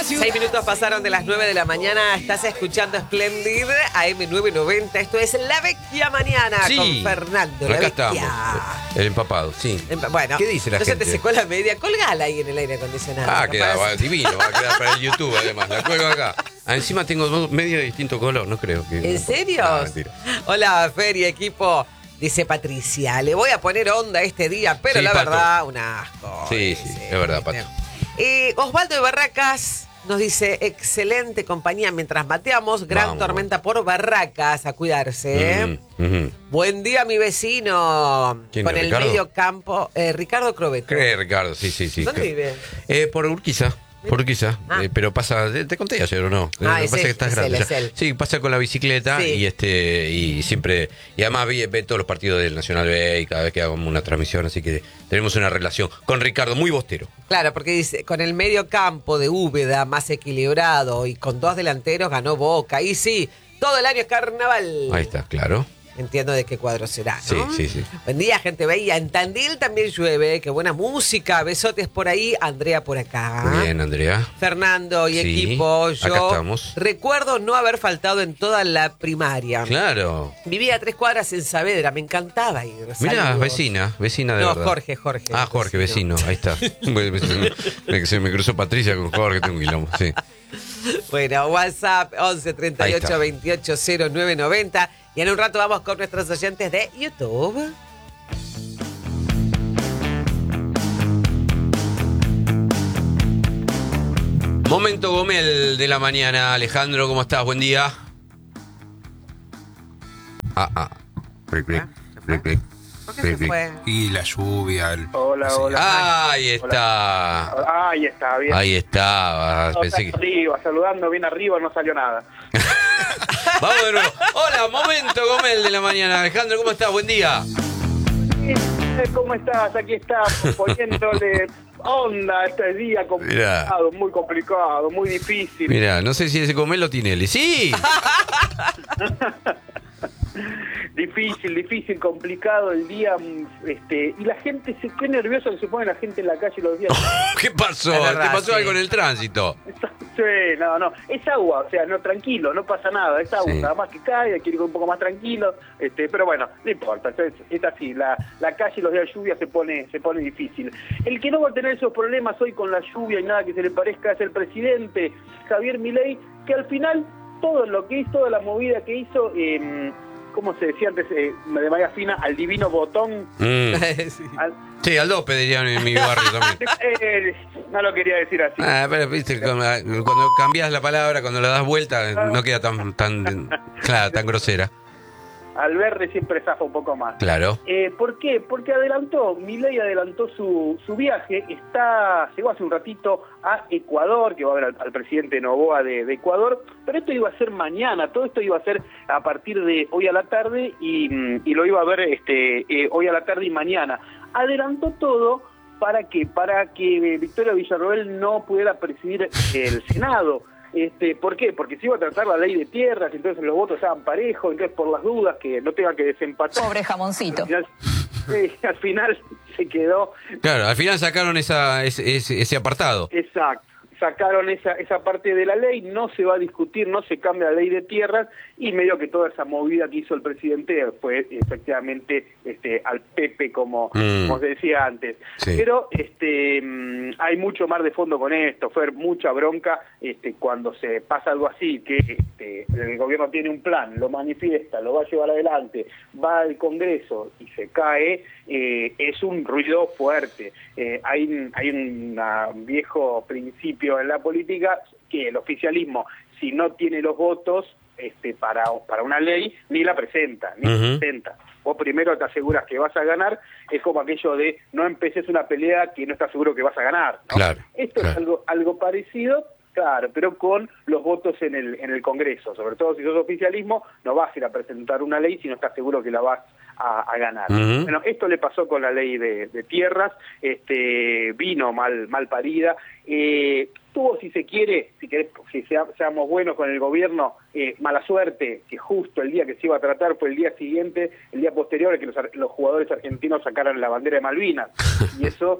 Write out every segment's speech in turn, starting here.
6 minutos pasaron de las 9 de la mañana. Estás escuchando Splendid AM990. Esto es La Vecchia Mañana con Fernando. Acá estamos. El empapado, sí. Bueno, ¿qué dice la ¿no gente? se te secó la media? Colgala ahí en el aire acondicionado. Queda divino. Va a quedar para el YouTube, además. La cuelgo acá. Encima tengo dos medias de distinto color. No creo que... ¿En serio? No, mentira. Hola, Fer y equipo. Dice Patricia, le voy a poner onda este día, pero la Pato. verdad, un asco. Sí, Dice, es verdad, Pato. Osvaldo de Barracas nos dice, excelente compañía mientras mateamos, gran Vamos. tormenta por Barracas, a cuidarse. Buen día, mi vecino. ¿Quién Con es, el Ricardo? medio campo, Ricardo Crobeto. ¿Qué, Ricardo? Sí. ¿Dónde vive? Por Urquiza. Pero pasa, te conté ayer o no. Lo que pasa es que estás grande. es él. Sí, pasa con la bicicleta Sí. y siempre, y además ve todos los partidos del Nacional B y cada vez que hago una transmisión, así que tenemos una relación con Ricardo muy bostero. Claro, porque dice, con el medio campo de Úbeda más equilibrado y con dos delanteros ganó Boca. Y sí, todo el año es carnaval. Ahí está, claro. Entiendo de qué cuadro será, ¿no? Sí. Buen día, gente bella. En Tandil también llueve. Qué buena música. Besotes por ahí. Andrea por acá. Muy bien, Andrea. Fernando y Sí, equipo. acá Yo estamos. recuerdo no haber faltado en toda la primaria. Claro. Vivía a 3 cuadras en Saavedra. Me encantaba ir. Mirá, Saludos. vecina de No, verdad. Jorge. Jorge, vecino. Ahí está. Se me cruzó Patricia con Jorge, tengo un quilombo. Sí. Bueno, WhatsApp 11 38 28 0990. Y en un rato vamos con nuestros oyentes de YouTube. Momento Gomel de la mañana. Alejandro, ¿cómo estás? Buen día. ¿Por qué se fue? Y la lluvia. Hola. Ahí está. Ahí está, bien. Ahí estaba. Pensé que... Arriba, saludando bien arriba, no salió nada. Vamos de nuevo. Hola, momento Gomel de la mañana. Alejandro, ¿cómo estás? Buen día. ¿Cómo estás? Aquí estamos poniéndole onda este día complicado, muy complicado, muy difícil. Mira, no sé si ese Gomel lo tiene él. ¡Sí! Difícil, complicado el día, y la gente qué nervioso que se pone la gente en la calle los días. ¿Qué pasó? Es verdad, ¿Te pasó sí. algo en el tránsito? Sí, no, es agua, o sea, no, tranquilo, no pasa nada, es agua, Sí. nada más que cae, hay que ir un poco más tranquilo, pero bueno, no importa, es así, la calle los días de lluvia se pone difícil. El que no va a tener esos problemas hoy con la lluvia y nada que se le parezca es el presidente Javier Milei, que al final todo lo que hizo, toda la movida que hizo, ¿cómo se decía antes de manera fina? Al divino botón. Sí. Sí, al dope dirían en mi barrio también. No lo quería decir así. Pero viste, cuando cambias la palabra, cuando la das vuelta, no queda tan grosera. Al verde siempre zafa un poco más. Claro. ¿Por qué? Porque Milei adelantó su viaje, llegó hace un ratito a Ecuador, que va a ver al presidente Noboa de Ecuador, pero esto iba a ser mañana, todo esto iba a ser a partir de hoy a la tarde y lo iba a ver hoy a la tarde y mañana. Adelantó todo para que Victoria Villarroel no pudiera presidir el Senado. ¿Por qué? Porque se iba a tratar la ley de tierras, entonces los votos estaban parejos, entonces por las dudas que no tenga que desempatar. Pobre jamoncito. Al final se quedó. Claro, al final sacaron ese apartado. Exacto. Sacaron esa parte de la ley, no se va a discutir, no se cambia la ley de tierras y medio que toda esa movida que hizo el presidente fue efectivamente al Pepe como se decía antes. Sí. Pero hay mucho más de fondo con esto, fue mucha bronca cuando se pasa algo así, que el gobierno tiene un plan, lo manifiesta, lo va a llevar adelante, va al Congreso y se cae, es un ruido fuerte. Hay un viejo principio en la política que el oficialismo, si no tiene los votos para una ley, ni la presenta, presenta. Vos primero te aseguras que vas a ganar, es como aquello de no empeces una pelea que no estás seguro que vas a ganar, ¿no? Claro, Esto es algo parecido, claro, pero con los votos en el Congreso, sobre todo si sos oficialismo, no vas a ir a presentar una ley si no estás seguro que la vas a ganar. Bueno, esto le pasó con la ley de tierras, vino mal parida, tuvo, si querés, si seamos buenos con el gobierno, mala suerte, que justo el día que se iba a tratar fue el día siguiente, el día posterior, que los jugadores argentinos sacaran la bandera de Malvinas, y eso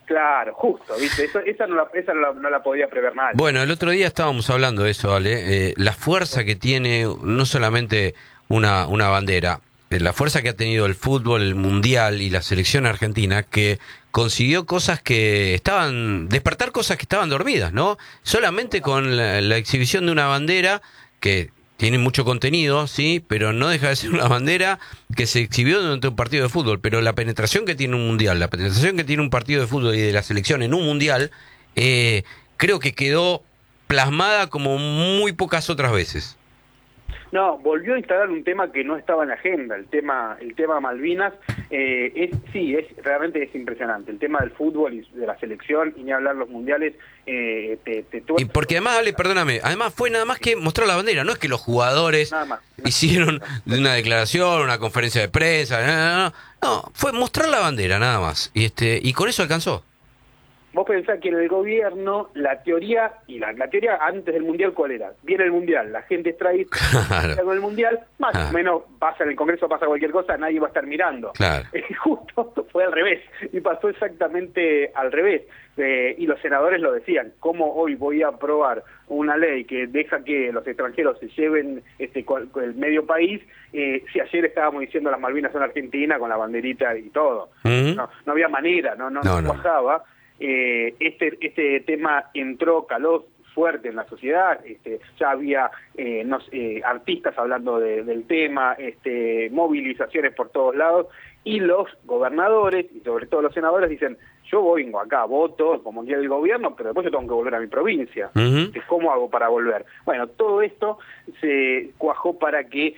Claro, justo, ¿viste? Esa no la podía prever nadie. Bueno, el otro día estábamos hablando de eso, Ale, la fuerza que tiene no solamente una bandera, la fuerza que ha tenido el fútbol, el mundial y la selección argentina, que consiguió despertar cosas que estaban dormidas, ¿no? Solamente con la exhibición de una bandera que tiene mucho contenido, sí, pero no deja de ser una bandera que se exhibió durante un partido de fútbol. Pero la penetración que tiene un mundial, la penetración que tiene un partido de fútbol y de la selección en un mundial, creo que quedó plasmada como muy pocas otras veces. No, volvió a instalar un tema que no estaba en la agenda, el tema Malvinas. Realmente es impresionante. El tema del fútbol y de la selección, y ni hablar los mundiales. Y porque además, Ale, perdóname, además fue nada más que mostrar la bandera, no es que los jugadores hicieron una declaración, una conferencia de prensa, no, fue mostrar la bandera nada más, y con eso alcanzó. Vos pensás que en el gobierno la teoría, y la teoría antes del Mundial, ¿cuál era? Viene el Mundial, la gente extrae con el Mundial, más o menos pasa en el Congreso, pasa cualquier cosa, nadie va a estar mirando. Claro. Justo fue al revés, y pasó exactamente al revés. Y los senadores lo decían, ¿cómo hoy voy a aprobar una ley que deja que los extranjeros se lleven el medio país, si ayer estábamos diciendo las Malvinas son Argentina con la banderita y todo? No había manera, no bajaba. Este tema caló fuerte en la sociedad, ya había artistas hablando del tema, movilizaciones por todos lados, y los gobernadores, y sobre todo los senadores, dicen, yo vengo acá, voto como quiere el gobierno, pero después yo tengo que volver a mi provincia. ¿Cómo hago para volver? Bueno, todo esto se cuajó para que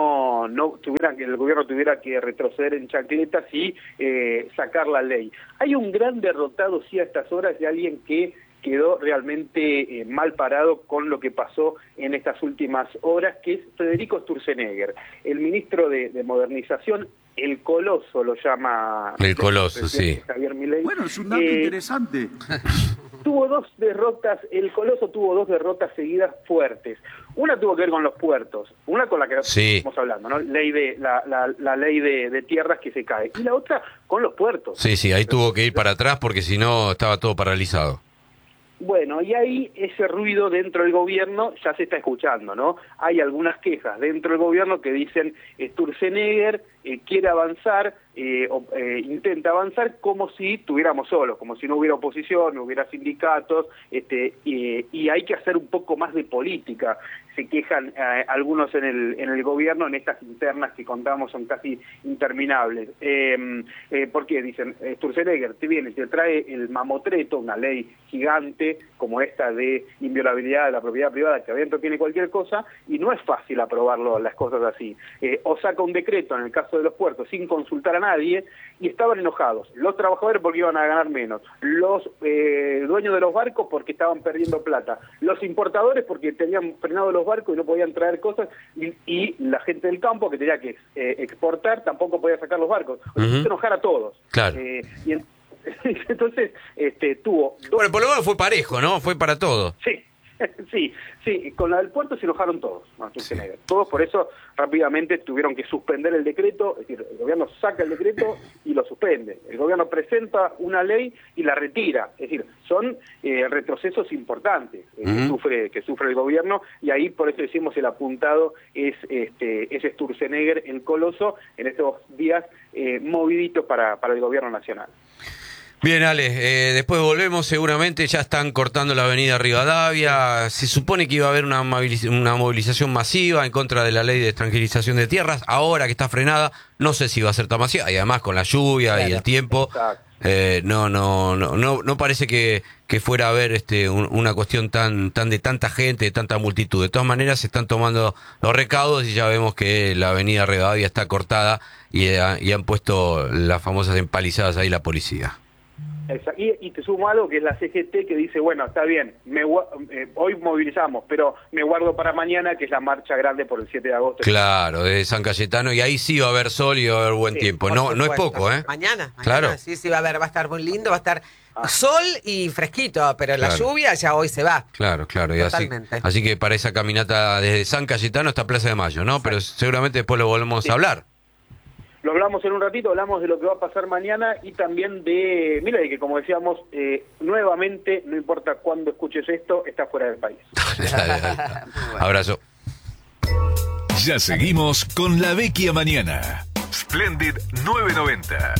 que el gobierno tuviera que retroceder en chancletas y sacar la ley. Hay un gran derrotado, sí, a estas horas, de alguien que quedó realmente mal parado con lo que pasó en estas últimas horas, que es Federico Sturzenegger, el ministro de Modernización. El Coloso lo llama... El Coloso, sí. Javier Milei. Bueno, es un dato interesante. Tuvo 2 derrotas, el Coloso tuvo 2 derrotas seguidas fuertes. Una tuvo que ver con los puertos, una con la que estamos hablando, ¿no? La ley de tierras que se cae. Y la otra con los puertos. Sí, ahí tuvo que ir para atrás porque si no estaba todo paralizado. Bueno, y ahí ese ruido dentro del gobierno ya se está escuchando, ¿no? Hay algunas quejas dentro del gobierno que dicen Sturzenegger quiere avanzar, intenta avanzar como si estuviéramos solos, como si no hubiera oposición, no hubiera sindicatos, y hay que hacer un poco más de política. Se quejan algunos en el gobierno, en estas internas que contamos son casi interminables. ¿Por qué? Dicen, Sturzenegger te trae el mamotreto, una ley gigante como esta de inviolabilidad de la propiedad privada, que adentro tiene cualquier cosa, y no es fácil aprobarlo, las cosas así. O saca un decreto, en el caso de los puertos, sin consultar a nadie, y estaban enojados. Los trabajadores porque iban a ganar menos, los dueños de los barcos porque estaban perdiendo plata, los importadores porque tenían frenado los barcos y no podían traer cosas, y la gente del campo que tenía que exportar tampoco podía sacar los barcos. O sea, hizo enojar a todos. Claro. Entonces tuvo... Bueno, por lo menos fue parejo, ¿no? Fue para todo. Sí, con la del puerto se enojaron todos, todos, por eso rápidamente tuvieron que suspender el decreto, es decir, el gobierno saca el decreto y lo suspende, el gobierno presenta una ley y la retira, es decir, son retrocesos importantes que sufre el gobierno, y ahí por eso decimos el apuntado es Sturzenegger, el Coloso, en estos días moviditos para el gobierno nacional. Bien, Ale, después volvemos seguramente, ya están cortando la avenida Rivadavia, se supone que iba a haber una movilización masiva en contra de la ley de extranjerización de tierras, ahora que está frenada, no sé si va a ser tan masiva, y además con la lluvia y el tiempo, no parece que fuera a haber una cuestión tan de tanta gente, de tanta multitud. De todas maneras se están tomando los recaudos y ya vemos que la avenida Rivadavia está cortada y han puesto las famosas empalizadas ahí la policía. Y te sumo algo que es la CGT, que dice, bueno, está bien, hoy movilizamos, pero me guardo para mañana, que es la marcha grande por el 7 de agosto. Claro, de San Cayetano, y ahí sí va a haber sol y va a haber buen tiempo. No es poco, ¿eh? Mañana, claro. Sí, va a estar muy lindo, va a estar sol y fresquito, pero la lluvia ya hoy se va. Claro, y así que para esa caminata desde San Cayetano hasta Plaza de Mayo, ¿no? Pero seguramente después lo volvemos a hablar. Lo hablamos en un ratito, hablamos de lo que va a pasar mañana y también de Milei, que como decíamos, nuevamente, no importa cuándo escuches esto, está fuera del país. Dale. Abrazo. Ya seguimos con La Vecchia Mañana. Splendid 990.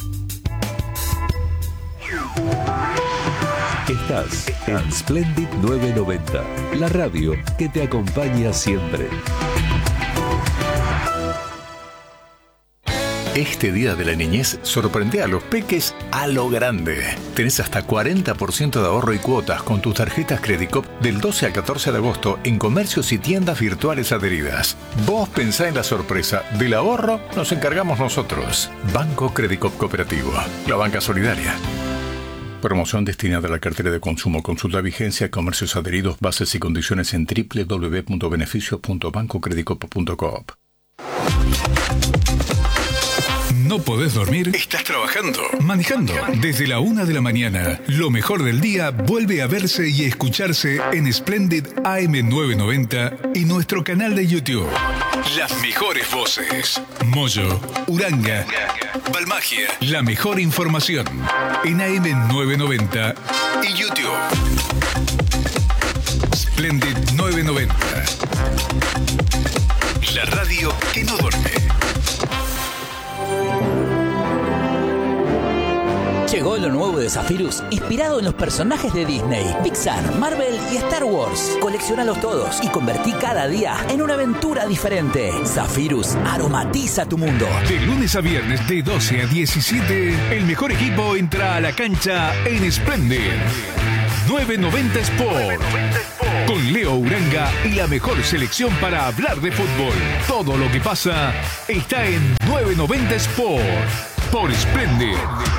Estás en Splendid 990, la radio que te acompaña siempre. Este día de la niñez sorprende a los peques a lo grande. Tenés hasta 40% de ahorro y cuotas con tus tarjetas Credicop del 12 al 14 de agosto en comercios y tiendas virtuales adheridas. Vos pensá en la sorpresa. Del ahorro nos encargamos nosotros. Banco Credicop Cooperativo, la banca solidaria. Promoción destinada a la cartera de consumo. Consulta vigencia, comercios adheridos, bases y condiciones en www.beneficios.bancocredicop.coop. ¿No podés dormir? ¿Estás trabajando? ¿Manejando? Desde la 1 de la mañana, lo mejor del día vuelve a verse y escucharse en Splendid AM990 y nuestro canal de YouTube. Las mejores voces. Moyo, Uranga, Balmagia. La mejor información en AM990 y YouTube. Splendid 990. La radio que no duerme. Llegó lo nuevo de Zephyrus, inspirado en los personajes de Disney, Pixar, Marvel y Star Wars. Colecciónalos todos y convertí cada día en una aventura diferente. Zephyrus aromatiza tu mundo. De lunes a viernes de 12 a 17, el mejor equipo entra a la cancha en Splendid 990 Sport. Con Leo Uranga y la mejor selección para hablar de fútbol. Todo lo que pasa está en 990 Sport por Splendid.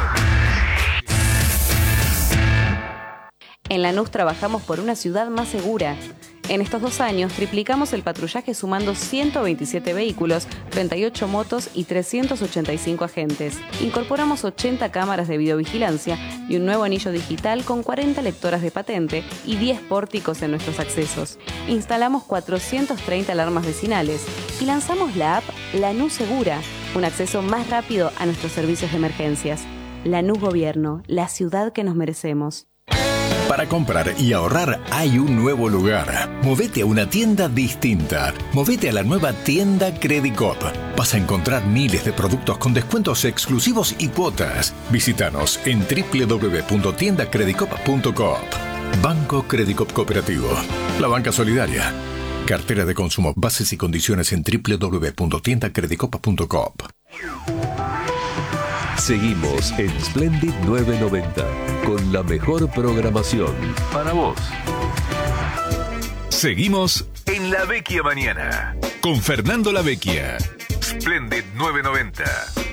En Lanús trabajamos por una ciudad más segura. En estos 2 años triplicamos el patrullaje sumando 127 vehículos, 38 motos y 385 agentes. Incorporamos 80 cámaras de videovigilancia y un nuevo anillo digital con 40 lectoras de patente y 10 pórticos en nuestros accesos. Instalamos 430 alarmas vecinales y lanzamos la app Lanús Segura, un acceso más rápido a nuestros servicios de emergencias. Lanús Gobierno, la ciudad que nos merecemos. Para comprar y ahorrar hay un nuevo lugar. Movete a una tienda distinta. Movete a la nueva tienda Credicop. Vas a encontrar miles de productos con descuentos exclusivos y cuotas. Visítanos en www.tiendacredicop.coop. Banco Credicop Cooperativo, la banca solidaria. Cartera de consumo, bases y condiciones en www.tiendacredicop.coop. Seguimos en Splendid 990 con la mejor programación para vos. Seguimos en La Vecchia Mañana con Fernando La Vecchia. Splendid 990.